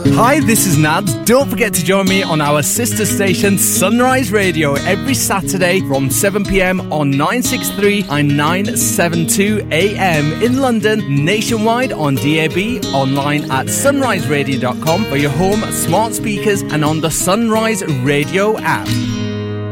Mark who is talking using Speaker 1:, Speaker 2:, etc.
Speaker 1: Hi, this is Nads. Don't forget to join me on our sister station Sunrise Radio every Saturday from 7pm on 963 and 972am in London, nationwide on DAB, online at sunriseradio.com for your home, smart speakers and on the Sunrise Radio app.